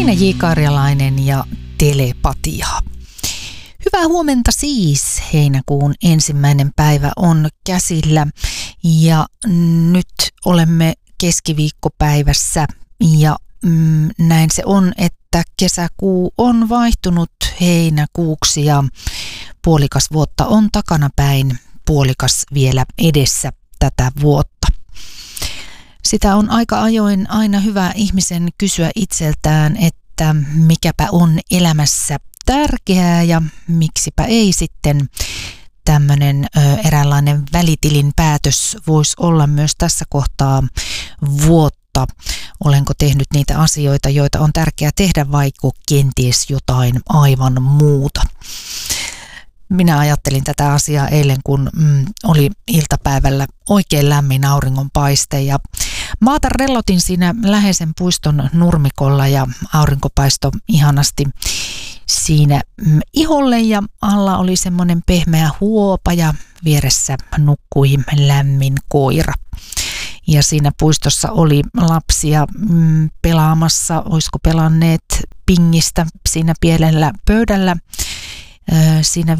Minä J. Karjalainen ja telepatia. Hyvää huomenta siis. Heinäkuun 1. päivä on käsillä ja nyt olemme keskiviikkopäivässä ja näin se on, että kesäkuu on vaihtunut heinäkuuksi ja puolikas vuotta on takanapäin, puolikas vielä edessä tätä vuotta. Sitä on aika ajoin aina hyvä ihmisen kysyä itseltään, että mikäpä on elämässä tärkeää ja miksipä ei sitten tämmöinen eräänlainen välitilin päätös voisi olla myös tässä kohtaa vuotta. Olenko tehnyt niitä asioita, joita on tärkeää tehdä, vaikka kenties jotain aivan muuta? Minä ajattelin tätä asiaa eilen, kun oli iltapäivällä oikein lämmin auringonpaiste ja maata rellotin siinä läheisen puiston nurmikolla ja aurinko paistoi ihanasti siinä iholle ja alla oli semmoinen pehmeä huopa ja vieressä nukkui lämmin koira. Ja siinä puistossa oli lapsia pelaamassa, olisiko pelanneet pingistä siinä pienellä pöydällä siinä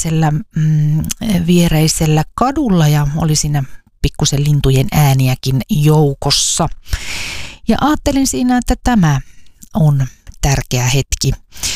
viereisellä kadulla ja oli siinä pikkusen lintujen ääniäkin joukossa. Ja ajattelin siinä, että tämä on tärkeä hetki.